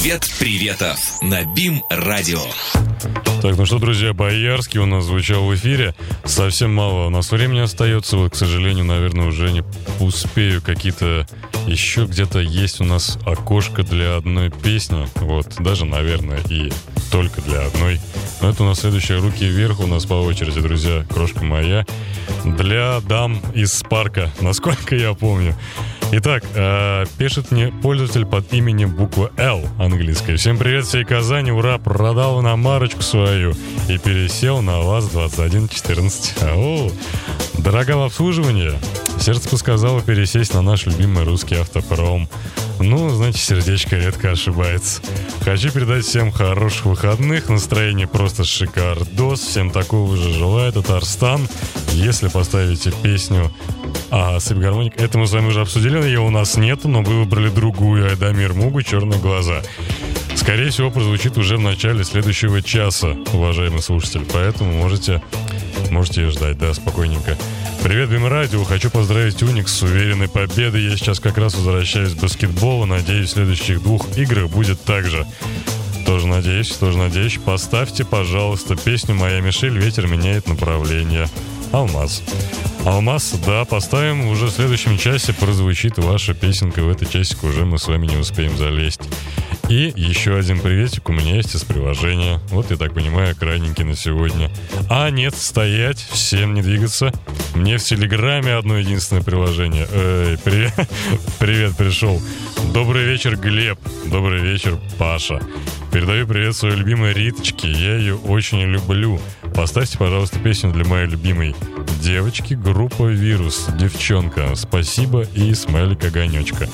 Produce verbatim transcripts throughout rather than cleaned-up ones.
Привет, приветов на БИМ-радио. Так, ну что, друзья, Боярский у нас звучал в эфире. Совсем мало у нас времени остается. Вот, к сожалению, наверное, уже не успею. Какие-то еще где-то есть у нас окошко для одной песни. Вот, даже, наверное, и только для одной. Но это у нас следующая «Руки вверх» у нас по очереди, друзья. Крошка моя. Для дам из парка, насколько я помню. Итак, э, пишет мне пользователь под именем буква L английская. Всем привет, всей Казани, ура, продал на марочку свою и пересел на ВАЗ двадцать один четырнадцать. О, дорого в обслуживании. Сердце подсказало пересесть на наш любимый русский автопром. Ну, знаете, сердечко редко ошибается. Хочу передать всем хороших выходных, настроение просто шикардос. Всем такого же желаю, Татарстан. Если поставите песню а, «Сыбгармоник», это мы с вами уже обсудили, ее у нас нету, но вы выбрали другую, Айдамир Мугу, «Черные глаза». Скорее всего, прозвучит уже в начале следующего часа, уважаемый слушатель, поэтому можете, можете ее ждать, да, спокойненько. Привет, БИМ-радио, хочу поздравить Уникс с уверенной победой. Я сейчас как раз возвращаюсь с баскетбола, надеюсь, в следующих двух играх будет так же. Тоже надеюсь, тоже надеюсь. Поставьте, пожалуйста, песню «Моя Мишель, ветер меняет направление». Алмаз. Алмаз, да, поставим. Уже в следующем часе прозвучит ваша песенка. В этот часик уже мы с вами не успеем залезть. И еще один приветик у меня есть из приложения. Вот, я так понимаю, крайненький на сегодня. А нет, стоять, всем не двигаться. Мне в Телеграме одно единственное приложение. Эй, привет, привет, пришел. Добрый вечер, Глеб. Добрый вечер, Паша. Передаю привет своей любимой Риточке. Я ее очень люблю. Поставьте, пожалуйста, песню для моей любимой девочки, группа «Вирус». Девчонка, спасибо, и смайлик огонечка.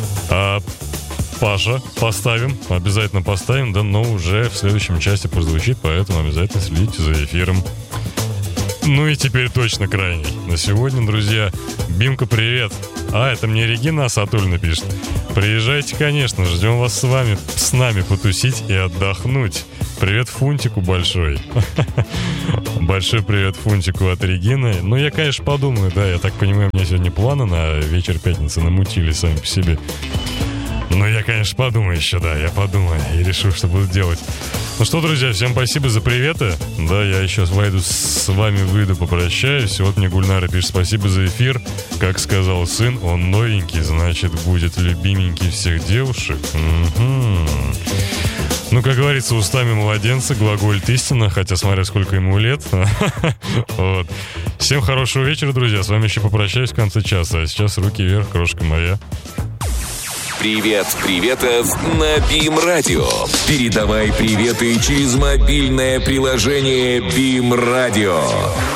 А, Паша, поставим, обязательно поставим, да, но уже в следующем части прозвучит, поэтому обязательно следите за эфиром. Ну и теперь точно крайний. На сегодня, друзья, Бимка, привет. А, это мне Регина Асатульна пишет. Приезжайте, конечно, ждем вас с вами, с нами потусить и отдохнуть. Привет Фунтику большой. Большой привет Фунтику от Регины. Ну, я, конечно, подумаю, да, я так понимаю, у меня сегодня планы на вечер пятницы намутили сами по себе. Ну, я, конечно, подумаю еще, да, я подумаю и решу, что буду делать. Ну что, друзья, всем спасибо за приветы. Да, я еще войду с вами, выйду, попрощаюсь. Вот мне Гульнара пишет: спасибо за эфир. Как сказал сын, он новенький, значит, будет любименький всех девушек. Угу. Ну, как говорится, устами младенца глаголит истина, хотя смотря сколько ему лет. Вот. Всем хорошего вечера, друзья. С вами еще попрощаюсь в конце часа. А сейчас руки вверх, крошка моя. Привет, приветов на БИМ-радио. Передавай приветы через мобильное приложение БИМ-радио.